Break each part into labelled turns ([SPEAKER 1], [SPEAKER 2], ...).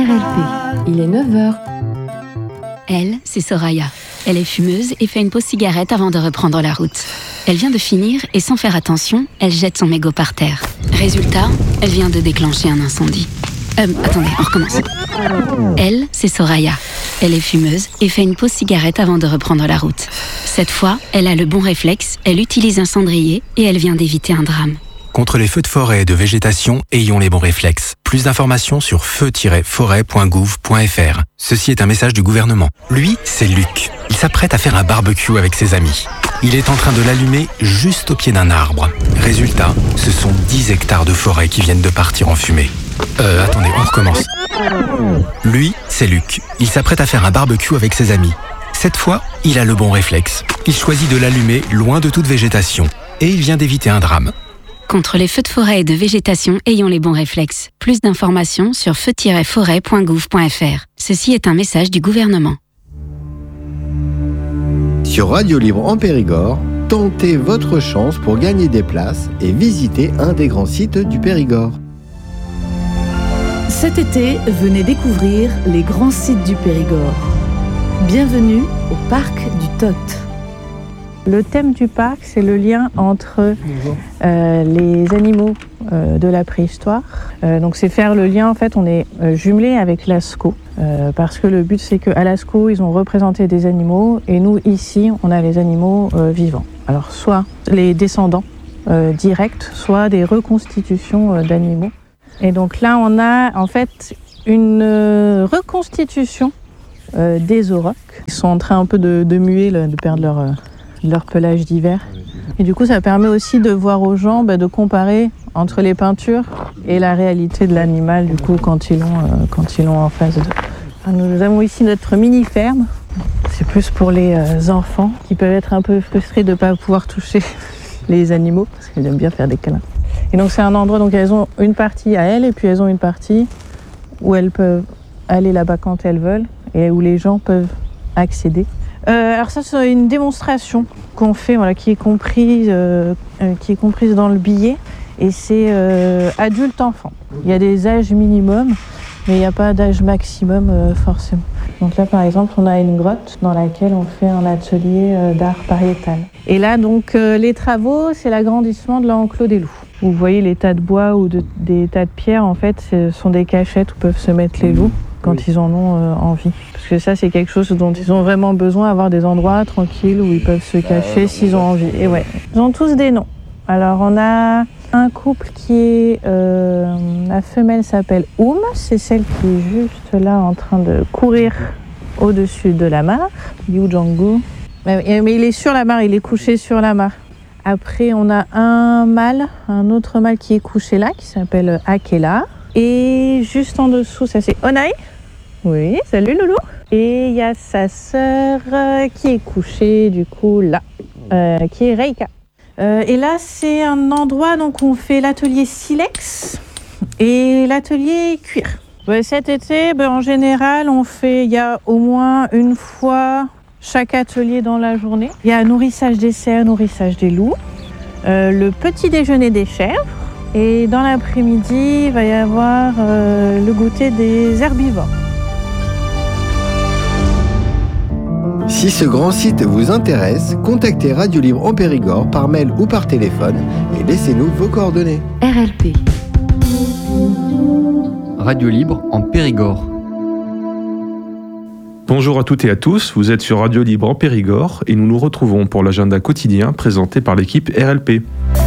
[SPEAKER 1] RLP, il est 9h.
[SPEAKER 2] Elle, c'est Soraya. Elle est fumeuse et fait une pause cigarette avant de reprendre la route. Elle vient de finir et sans faire attention, elle jette son mégot par terre. Résultat, elle vient de déclencher un incendie. Attendez, on recommence. Elle, c'est Soraya. Elle est fumeuse et fait une pause cigarette avant de reprendre la route. Cette fois, elle a le bon réflexe, elle utilise un cendrier et elle vient d'éviter un drame.
[SPEAKER 3] Contre les feux de forêt et de végétation, ayons les bons réflexes. Plus d'informations sur feu-forêt.gouv.fr. Ceci est un message du gouvernement. Lui, c'est Luc. Il s'apprête à faire un barbecue avec ses amis. Il est en train de l'allumer juste au pied d'un arbre. Résultat, ce sont 10 hectares de forêt qui viennent de partir en fumée. Attendez, on recommence. Lui, c'est Luc. Il s'apprête à faire un barbecue avec ses amis. Cette fois, il a le bon réflexe. Il choisit de l'allumer loin de toute végétation. Et il vient d'éviter un drame.
[SPEAKER 2] Contre les feux de forêt et de végétation, ayons les bons réflexes. Plus d'informations sur feu-forêt.gouv.fr. Ceci est un message du gouvernement.
[SPEAKER 4] Sur Radio Libre en Périgord, tentez votre chance pour gagner des places et visiter un des grands sites du Périgord.
[SPEAKER 1] Cet été, venez découvrir les grands sites du Périgord. Bienvenue au parc du Tot.
[SPEAKER 5] Le thème du parc, c'est le lien entre les animaux de la préhistoire. Donc c'est faire le lien, en fait, on est jumelé avec Lascaux. Parce que le but, c'est qu'à Lascaux, ils ont représenté des animaux et nous, ici, on a les animaux vivants. Alors soit les descendants directs, soit des reconstitutions d'animaux. Et donc là, on a en fait une reconstitution des aurochs. Ils sont en train un peu de muer, de perdre leur pelage d'hiver. Et du coup, ça permet aussi de voir aux gens, de comparer entre les peintures et la réalité de l'animal, du coup, quand ils l'ont en face d'eux. Nous avons ici notre mini-ferme. C'est plus pour les enfants qui peuvent être un peu frustrés de ne pas pouvoir toucher les animaux, parce qu'ils aiment bien faire des câlins. Et donc, c'est un endroit, donc elles ont une partie à elles, et puis elles ont une partie où elles peuvent aller là-bas quand elles veulent, et où les gens peuvent accéder. Alors ça, c'est une démonstration qu'on fait, qui est comprise dans le billet, et c'est adulte-enfant. Il y a des âges minimums, mais il n'y a pas d'âge maximum forcément. Donc là, par exemple, on a une grotte dans laquelle on fait un atelier d'art pariétal. Et là, donc, les travaux, c'est l'agrandissement de l'enclos des loups. Vous voyez les tas de bois ou des tas de pierres, en fait, ce sont des cachettes où peuvent se mettre les loups quand ils en ont envie. Parce que ça, c'est quelque chose dont ils ont vraiment besoin, avoir des endroits tranquilles où ils peuvent se cacher s'ils ont envie. Et ouais, ils ont tous des noms. Alors, on a un couple qui est... la femelle s'appelle Oum, c'est celle qui est juste là en train de courir au-dessus de la mare, Yu Jonggu. Mais il est sur la mare, il est couché sur la mare. Après, on a un autre mâle qui est couché là, qui s'appelle Akela. Et juste en dessous, ça c'est Onai. Oui, salut Loulou. Et il y a sa sœur qui est couchée du coup là, qui est Reika. Et là, c'est un endroit donc on fait l'atelier silex et l'atelier cuir. Cet été, en général, il y a au moins une fois chaque atelier dans la journée. Il y a nourrissage des cerfs, nourrissage des loups, le petit déjeuner des chèvres. Et dans l'après-midi, il va y avoir le goûter des herbivores.
[SPEAKER 4] Si ce grand site vous intéresse, contactez Radio Libre en Périgord par mail ou par téléphone et laissez-nous vos coordonnées.
[SPEAKER 1] RLP.
[SPEAKER 6] Radio Libre en Périgord.
[SPEAKER 7] Bonjour à toutes et à tous, vous êtes sur Radio Libre en Périgord et nous nous retrouvons pour l'agenda quotidien présenté par l'équipe RLP.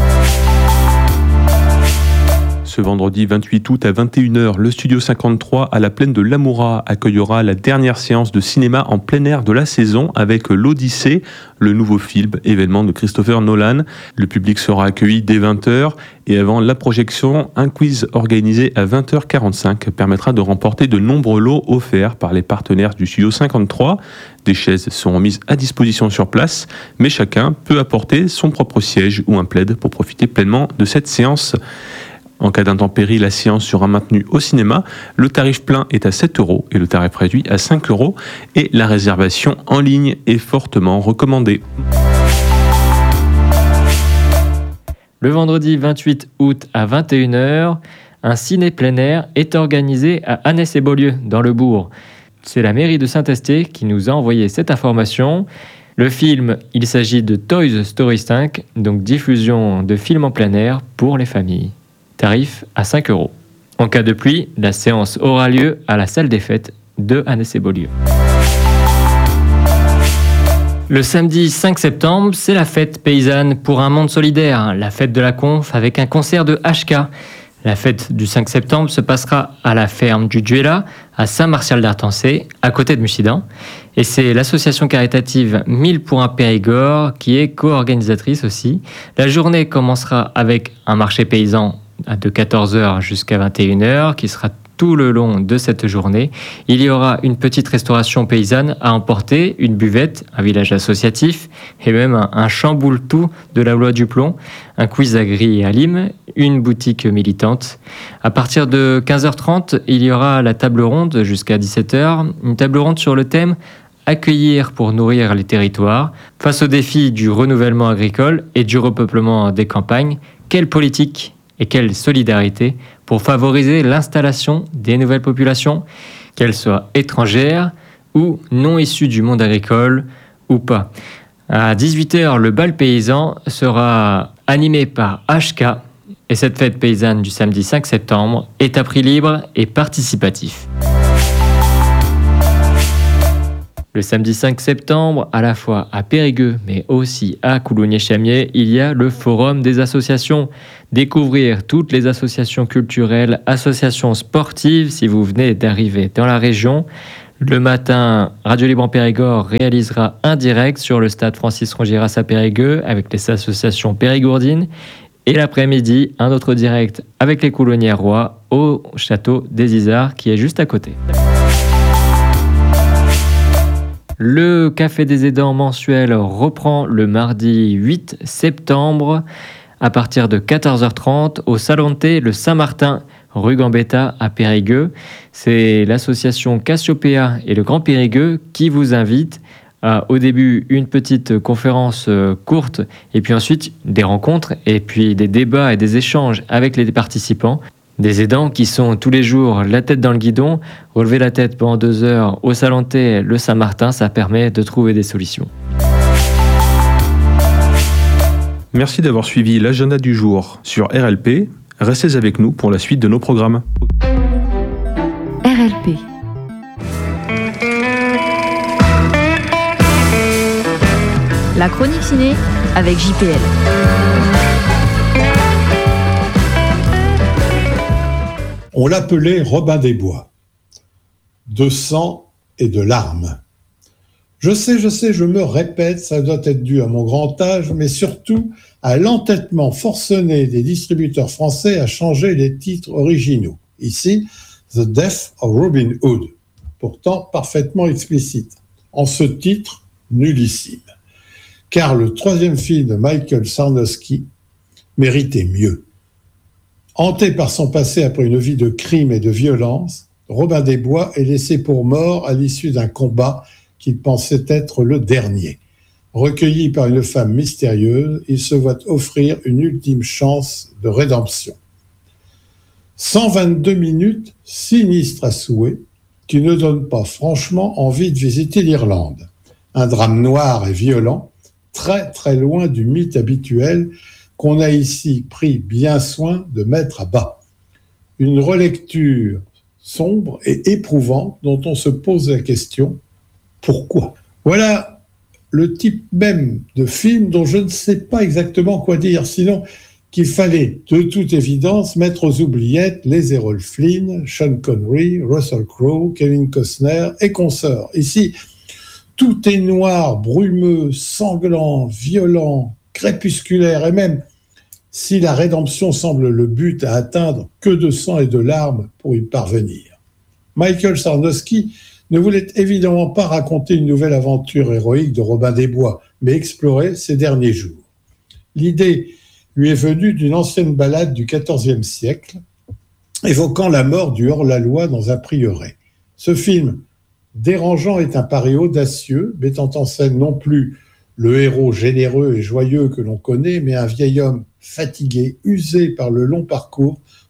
[SPEAKER 7] Ce vendredi 28 août à 21h, le Studio 53 à la plaine de l'Amoura accueillera la dernière séance de cinéma en plein air de la saison avec l'Odyssée, le nouveau film événement de Christopher Nolan. Le public sera accueilli dès 20h et avant la projection, un quiz organisé à 20h45 permettra de remporter de nombreux lots offerts par les partenaires du Studio 53. Des chaises seront mises à disposition sur place, mais chacun peut apporter son propre siège ou un plaid pour profiter pleinement de cette séance. En cas d'intempérie, la séance sera maintenue au cinéma. Le tarif plein est à 7 € et le tarif réduit à 5 € et la réservation en ligne est fortement recommandée.
[SPEAKER 6] Le vendredi 28 août à 21h,
[SPEAKER 8] un ciné plein air est organisé à Annès-et-Beaulieu, dans le Bourg. C'est la mairie de Saint-Estée qui nous a envoyé cette information. Le film, il s'agit de Toy Story 5, donc diffusion de films en plein air pour les familles. Tarif à 5 €. En cas de pluie, la séance aura lieu à la salle des fêtes de Annès-et-Beaulieu. Le samedi 5 septembre, c'est la fête paysanne pour un monde solidaire, la fête de la conf avec un concert de HK. La fête du 5 septembre se passera à la ferme du Duella, à Saint-Martial-d'Artancé, à côté de Mussidan. Et c'est l'association caritative 1000 pour un Périgord qui est co-organisatrice aussi. La journée commencera avec un marché paysan de 14h jusqu'à 21h qui sera tout le long de cette journée. Il y aura une petite restauration paysanne à emporter, une buvette, un village associatif et même un chamboule-tout de la loi du plomb, un quiz à Gris et à Lim, une boutique militante. À partir de 15h30, il y aura la table ronde jusqu'à 17h, une table ronde sur le thème accueillir pour nourrir les territoires. Face aux défis du renouvellement agricole et du repeuplement des campagnes, quelle politique et quelle solidarité pour favoriser l'installation des nouvelles populations, qu'elles soient étrangères ou non issues du monde agricole ou pas. À 18h, le bal paysan sera animé par HK et cette fête paysanne du samedi 5 septembre est à prix libre et participatif. Le samedi 5 septembre, à la fois à Périgueux, mais aussi à Coulommiers-Chamiers, il y a le Forum des associations. Découvrir toutes les associations culturelles, associations sportives, si vous venez d'arriver dans la région. Le matin, Radio Libre en Périgord réalisera un direct sur le stade Francis Rongiras à Périgueux avec les associations périgourdines. Et l'après-midi, un autre direct avec les Coulonnières-Rois au château des Isards qui est juste à côté. Le Café des aidants mensuel reprend le mardi 8 septembre à partir de 14h30 au Salon de thé Le Saint-Martin, rue Gambetta à Périgueux. C'est l'association Cassiopéa et le Grand Périgueux qui vous invite à, au début, une petite conférence courte et puis ensuite des rencontres et puis des débats et des échanges avec les participants. Des aidants qui sont tous les jours la tête dans le guidon, relever la tête pendant 2 heures au Salon de thé Le Saint-Martin, ça permet de trouver des solutions.
[SPEAKER 7] Merci d'avoir suivi l'agenda du jour sur RLP. Restez avec nous pour la suite de nos programmes.
[SPEAKER 1] RLP. La chronique ciné avec JPL.
[SPEAKER 9] On l'appelait Robin des Bois, de sang et de larmes. Je sais, je me répète, ça doit être dû à mon grand âge, mais surtout à l'entêtement forcené des distributeurs français à changer les titres originaux. Ici, The Death of Robin Hood, pourtant parfaitement explicite. En ce titre, nullissime. Car le 3e film de Michael Sarnowski méritait mieux. Hanté par son passé après une vie de crime et de violence, Robin des Bois est laissé pour mort à l'issue d'un combat qu'il pensait être le dernier. Recueilli par une femme mystérieuse, il se voit offrir une ultime chance de rédemption. 122 minutes sinistres à souhait qui ne donnent pas franchement envie de visiter l'Irlande. Un drame noir et violent, très très loin du mythe habituel qu'on a ici pris bien soin de mettre à bas. Une relecture sombre et éprouvante dont on se pose la question « Pourquoi ?» Voilà le type même de film dont je ne sais pas exactement quoi dire, sinon qu'il fallait de toute évidence mettre aux oubliettes les Errol Flynn, Sean Connery, Russell Crowe, Kevin Costner et consorts. Ici, tout est noir, brumeux, sanglant, violent, crépusculaire, et même si la rédemption semble le but à atteindre, que de sang et de larmes pour y parvenir. Michael Sarnowski ne voulait évidemment pas raconter une nouvelle aventure héroïque de Robin des Bois, mais explorer ses derniers jours. L'idée lui est venue d'une ancienne ballade du XIVe siècle, évoquant la mort du hors-la-loi dans un prieuré. Ce film dérangeant est un pari audacieux, mettant en scène non plus le héros généreux et joyeux que l'on connaît, mais un vieil homme fatigué, usé par le long parcours,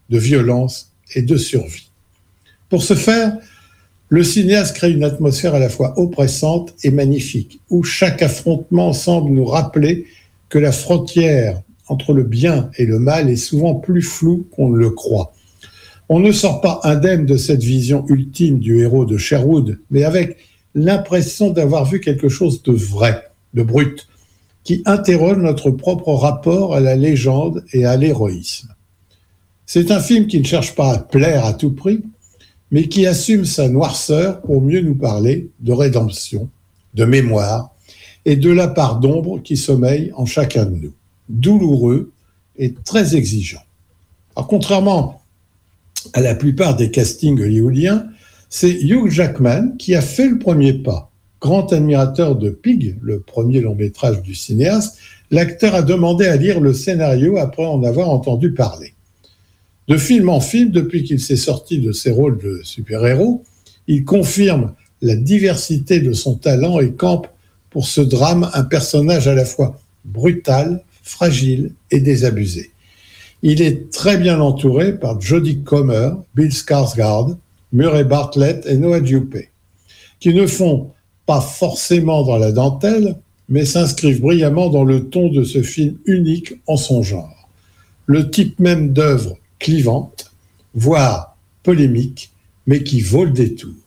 [SPEAKER 9] de violence et de survie. Pour ce faire, le cinéaste crée une atmosphère à la fois oppressante et magnifique, où chaque affrontement semble nous rappeler que la frontière entre le bien et le mal est souvent plus floue qu'on ne le croit. On ne sort pas indemne de cette vision ultime du héros de Sherwood, mais avec l'impression d'avoir vu quelque chose de vrai, de brut, qui interroge notre propre rapport à la légende et à l'héroïsme. C'est un film qui ne cherche pas à plaire à tout prix, mais qui assume sa noirceur pour mieux nous parler de rédemption, de mémoire et de la part d'ombre qui sommeille en chacun de nous, douloureux et très exigeant. Alors, contrairement à la plupart des castings hollywoodiens, c'est Hugh Jackman qui a fait le premier pas. Grand admirateur de Pig, le premier long-métrage du cinéaste, l'acteur a demandé à lire le scénario après en avoir entendu parler. De film en film, depuis qu'il s'est sorti de ses rôles de super-héros, il confirme la diversité de son talent et campe pour ce drame un personnage à la fois brutal, fragile et désabusé. Il est très bien entouré par Jodie Comer, Bill Skarsgård, Murray Bartlett et Noah Jupe, qui ne font pas forcément dans la dentelle, mais s'inscrivent brillamment dans le ton de ce film unique en son genre. Le type même d'œuvre clivante, voire polémique, mais qui vaut le détour.